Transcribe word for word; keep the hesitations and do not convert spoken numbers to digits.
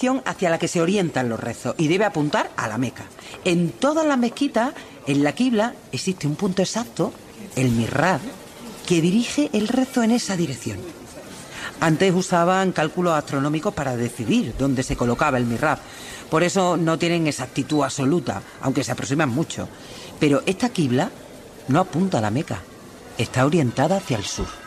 hacia la que se orientan los rezos y debe apuntar a la Meca. En todas las mezquitas, en la quibla, existe un punto exacto, el mihrab, que dirige el rezo en esa dirección. Antes usaban cálculos astronómicos para decidir dónde se colocaba el mihrab. Por eso no tienen exactitud absoluta, aunque se aproximan mucho. Pero esta quibla no apunta a la Meca, está orientada hacia el sur.